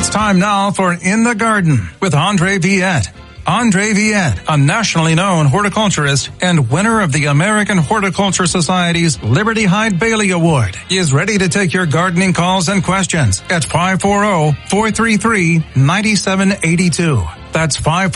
It's time now for In the Garden with Andre Viette. Andre Viette, a nationally known horticulturist and winner of the American Horticulture Society's Liberty Hyde Bailey Award, is ready to take your gardening calls and questions at 540-433-9782. That's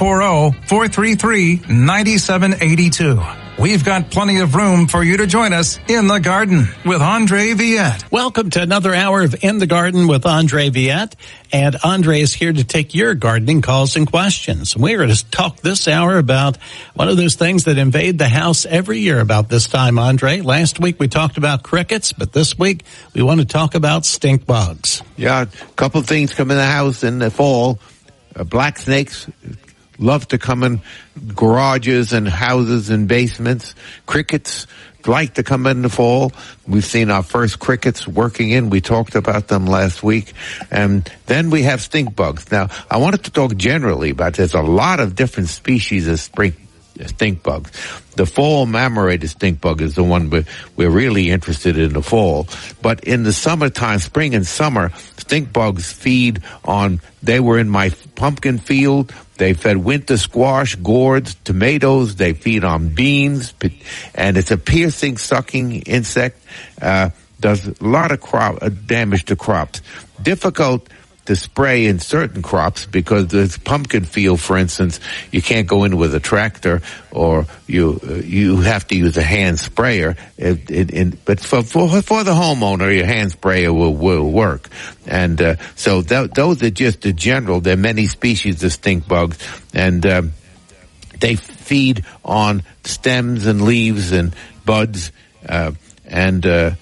540-433-9782. We've got plenty of room for you to join us in the garden with Andre Viette. Welcome to another hour of In the Garden with Andre Viette. And Andre is here to take your gardening calls and questions. We're going to talk this hour about one of those things that invade the house every year about this time, Andre. Last week we talked about crickets, but this week we want to talk about stink bugs. Yeah, a couple of things come in the house in the fall. Black snakes love to come in garages and houses and basements. Crickets like to come in the fall. We've seen our first crickets working in. We talked about them last week. And then we have stink bugs. Now, I wanted to talk generally about there's a lot of different species of stink bugs. The fall mammorated stink bug is the one we're really interested in the fall. But in the summertime, spring and summer, stink bugs feed on, they were in my pumpkin field. They fed winter squash, gourds, tomatoes. They feed on beans, and it's a piercing, sucking insect. Does a lot of damage to crops. Difficult to spray in certain crops because the pumpkin field, for instance, you can't go in with a tractor, or you have to use a hand sprayer. But for the homeowner, your hand sprayer will work. And so those are just the general. There are many species of stink bugs, and they feed on stems and leaves and buds, and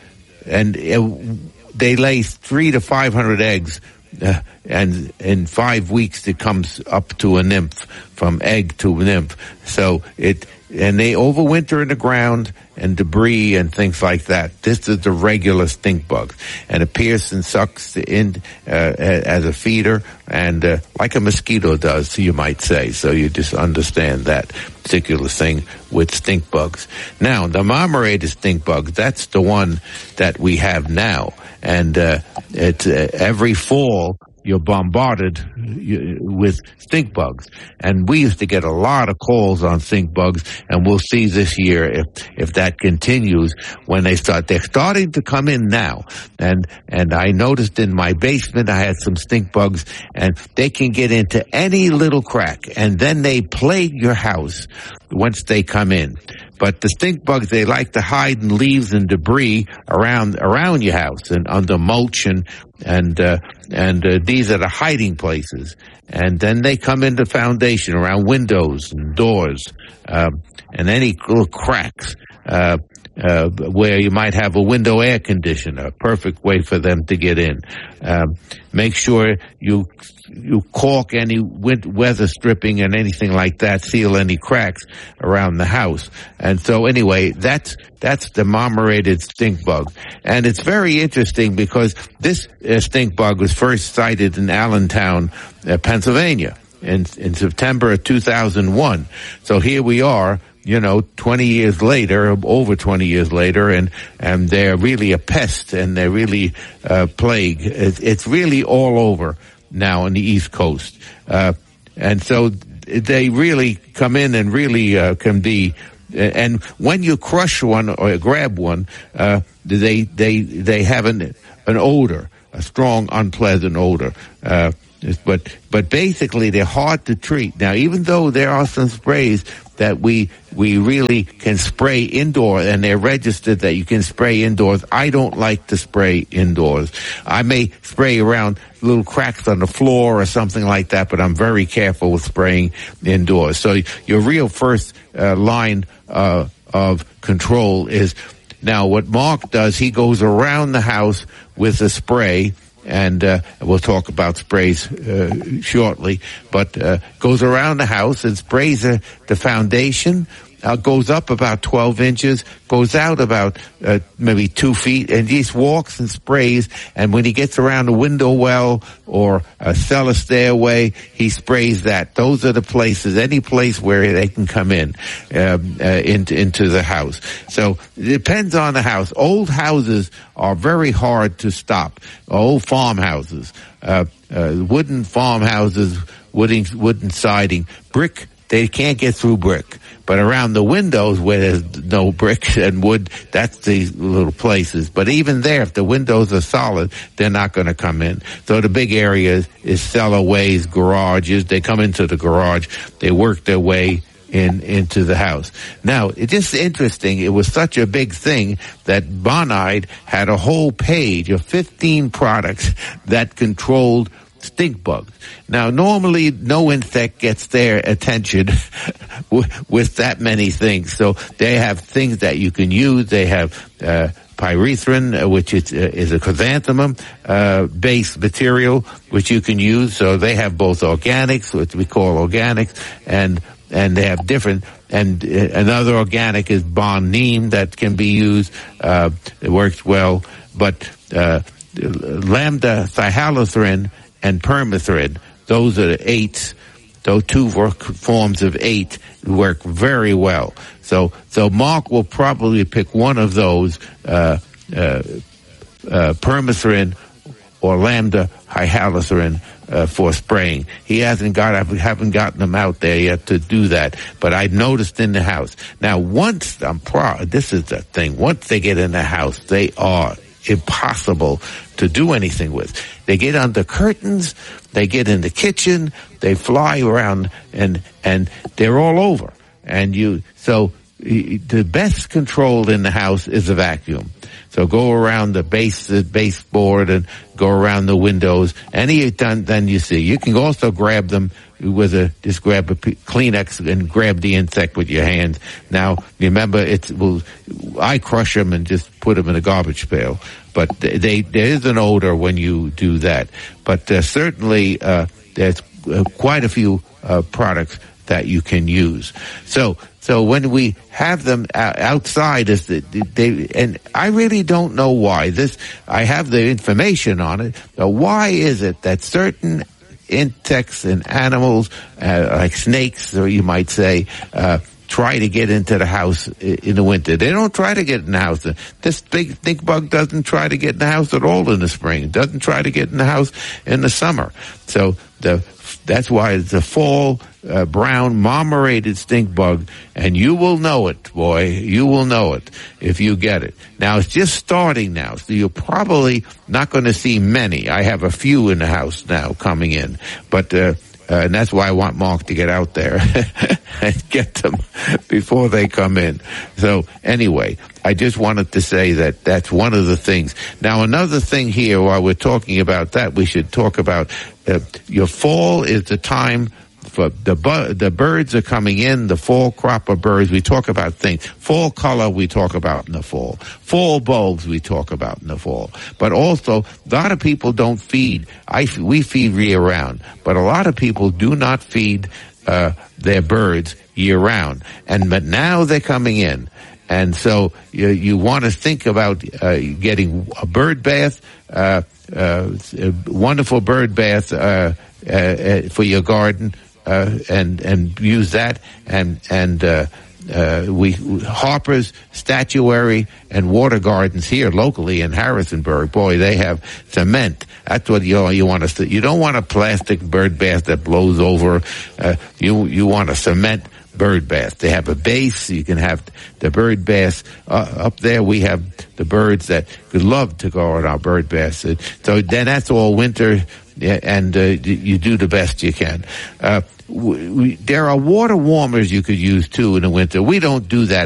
they lay 300 to 500 eggs. And in 5 weeks it comes up to a nymph, from egg to nymph. So and they overwinter in the ground and debris and things like that. This is the regular stink bug, and it pierces and sucks in as a feeder, and like a mosquito does, you might say. So you just understand that particular thing with stink bugs. Now, the marmorated stink bug, that's the one that we have now, and it's every fall you're bombarded with stink bugs. And we used to get a lot of calls on stink bugs, and we'll see this year if that continues when they're starting to come in now. And I noticed in my basement I had some stink bugs, and they can get into any little crack, and then they plague your house once they come in. But the stink bugs, they like to hide in leaves and debris around your house and under mulch, and these are the hiding places. And then they come into foundation around windows and doors, and any little cracks, where you might have a window air conditioner, a perfect way for them to get in. Make sure you caulk any weather stripping and anything like that, seal any cracks around the house. And so anyway, that's the marmorated stink bug. And it's very interesting because this stink bug was first sighted in Allentown, Pennsylvania in September of 2001. So here we are, 20 years later, over 20 years later, and they're really a pest, and they're really a plague. It's really all over now on the East Coast. And so they really come in and really can be, and when you crush one or grab one, they have an odor, a strong, unpleasant odor. But basically they're hard to treat. Now, even though there are some sprays that we really can spray indoor, and they're registered that you can spray indoors, I don't like to spray indoors. I may spray around little cracks on the floor or something like that, but I'm very careful with spraying indoors. So your real first line of control is, now what Mark does, he goes around the house with a spray, and we'll talk about sprays shortly, but goes around the house and sprays the foundation goes up about 12 inches, goes out about maybe 2 feet, and he just walks and sprays. And when he gets around a window well or a cellar stairway, he sprays that. Those are the places, any place where they can come in into the house. So it depends on the house. Old houses are very hard to stop. Old farmhouses, wooden farmhouses, wooden siding, brick. They can't get through brick. But around the windows where there's no brick and wood, that's the little places. But even there, if the windows are solid, they're not going to come in. So the big areas is cellarways, garages. They come into the garage. They work their way into the house. Now, it's just interesting. It was such a big thing that Bonide had a whole page of 15 products that controlled stink bugs. Now, normally no insect gets their attention with that many things. So they have things that you can use. They have pyrethrin, which is a chrysanthemum based material, which you can use. So they have both organics, which we call organics, and they have different. And another organic is Bon Neem that can be used. It works well. But lambda cyhalothrin and permethrin, those are the 8s. Those 2 forms of 8 work very well. So Mark will probably pick one of those, permethrin or lambda cyhalothrin, for spraying. He haven't gotten them out there yet to do that, but I noticed in the house. Now, once this is the thing, once they get in the house, they are impossible to do anything with. They get under curtains, they get in the kitchen, they fly around, and they're all over. And the best control in the house is a vacuum. So go around the baseboard and go around the windows. Then you see. You can also grab them just grab a Kleenex and grab the insect with your hands. Now, remember, I crush them and just put them in a garbage pail. But there is an odor when you do that. But certainly, there's quite a few products that you can use. So when we have them outside, and I really don't know why. I have the information on it. But why is it that certain insects and animals, like snakes, or you might say, try to get into the house in the winter? They don't try to get in the house. This big stink bug doesn't try to get in the house at all in the spring. It doesn't try to get in the house in the summer. So that's why it's a fall brown marmorated stink bug, and you will know it, boy. You will know it if you get it. Now, it's just starting now, so you're probably not going to see many. I have a few in the house now coming in, but and that's why I want Mark to get out there and get them before they come in. So anyway, I just wanted to say that that's one of the things. Now, another thing here, while we're talking about that, we should talk about your fall is the time for the birds are coming in, the fall crop of birds. We talk about things. Fall color we talk about in the fall. Fall bulbs we talk about in the fall. But also, a lot of people don't feed. We feed year round, but a lot of people do not feed their birds year round. But now they're coming in. And so you want to think about getting a bird bath, a wonderful bird bath for your garden, and use that, and Harper's Statuary and Water Gardens here locally in Harrisonburg. Boy, they have cement. That's what you want to. You don't want a plastic bird bath that blows over. You want a cement bird bath. They have a base. You can have the bird bath up there. We have the birds that could love to go on our bird baths. So then that's all winter, and you do the best you can. There are water warmers you could use too in the winter. We don't do that